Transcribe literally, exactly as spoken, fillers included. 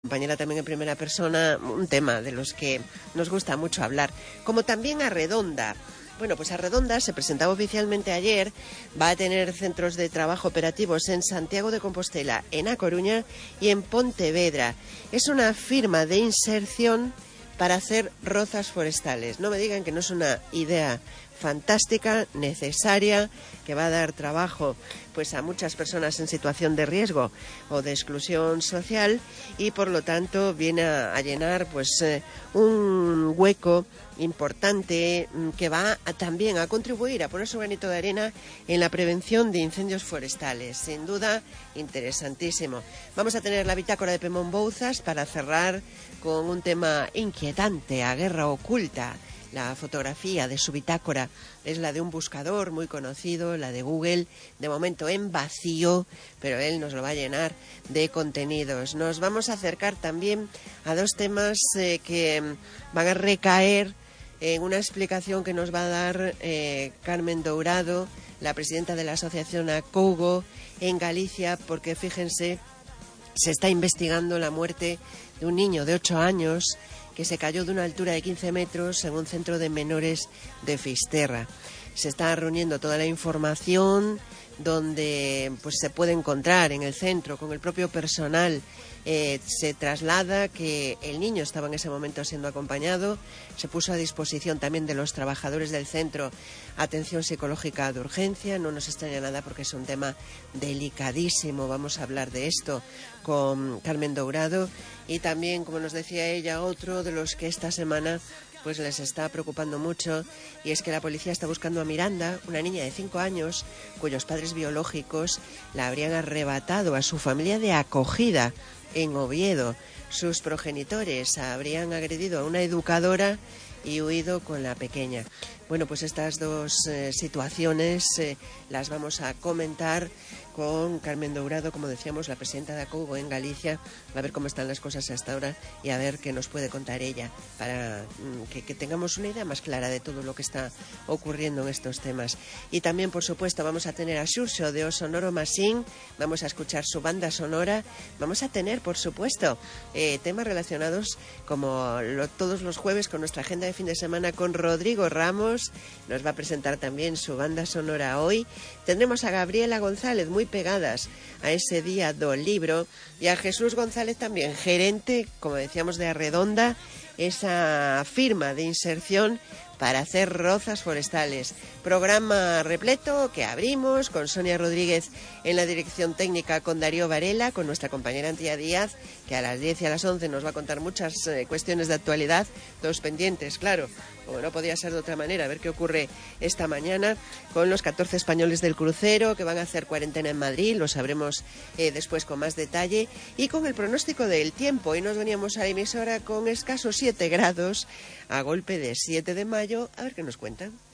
Compañera también en primera persona, un tema de los que nos gusta mucho hablar, como también Arredonda. Bueno, pues Arredonda se presentaba oficialmente ayer, va a tener centros de trabajo operativos en Santiago de Compostela, en A Coruña y en Pontevedra. Es una firma de inserción para hacer rozas forestales. No me digan que no es una idea fantástica, necesaria, que va a dar trabajo pues a muchas personas en situación de riesgo o de exclusión social y por lo tanto viene a, a llenar pues eh, un hueco importante que va a, también a contribuir a poner su granito de arena en la prevención de incendios forestales. Sin duda, interesantísimo. Vamos a tener la bitácora de Pemón Bouzas para cerrar con un tema inquietante, a guerra oculta. La fotografía de su bitácora es la de un buscador muy conocido, la de Google, de momento en vacío, pero él nos lo va a llenar de contenidos. Nos vamos a acercar también a dos temas eh, que van a recaer en una explicación que nos va a dar eh, Carmen Dourado, la presidenta de la asociación Acougo en Galicia, porque fíjense, se está investigando la muerte de un niño de ocho años que se cayó de una altura de quince metros en un centro de menores de Fisterra. Se está reuniendo toda la información donde pues se puede encontrar en el centro con el propio personal. Eh, se traslada que el niño estaba en ese momento siendo acompañado, se puso a disposición también de los trabajadores del centro atención psicológica de urgencia. No nos extraña nada porque es un tema delicadísimo. Vamos a hablar de esto con Carmen Dourado y también, como nos decía ella, otro de los que esta semana pues les está preocupando mucho, y es que la policía está buscando a Miranda, una niña de cinco años cuyos padres biológicos la habrían arrebatado a su familia de acogida en Oviedo. Sus progenitores habrían agredido a una educadora y huido con la pequeña. Bueno, pues estas dos eh, situaciones eh, las vamos a comentar con Carmen Dourado, como decíamos, la presidenta de Acougo en Galicia, a ver cómo están las cosas hasta ahora y a ver qué nos puede contar ella para mm, que, que tengamos una idea más clara de todo lo que está ocurriendo en estos temas. Y también, por supuesto, vamos a tener a Xurxo de O Sonoro Machine, vamos a escuchar su banda sonora, vamos a tener, por supuesto, eh, temas relacionados como lo, todos los jueves con nuestra agenda de fin de semana con Rodrigo Ramos, nos va a presentar también su banda sonora hoy. Tendremos a Gabriela González, muy pegadas a ese día do libro, y a Jesús González también, gerente, como decíamos, de Arredonda, esa firma de inserción para hacer rozas forestales. Programa repleto que abrimos con Sonia Rodríguez en la dirección técnica, con Darío Varela, con nuestra compañera Antía Díaz, que a las diez y a las once nos va a contar muchas eh, cuestiones de actualidad, todos pendientes, claro, como no podía ser de otra manera, a ver qué ocurre esta mañana con los catorce españoles del crucero que van a hacer cuarentena en Madrid, lo sabremos eh, después con más detalle, y con el pronóstico del tiempo. Hoy nos veníamos a la emisora con escasos siete grados, a golpe de siete de mayo, a ver qué nos cuentan.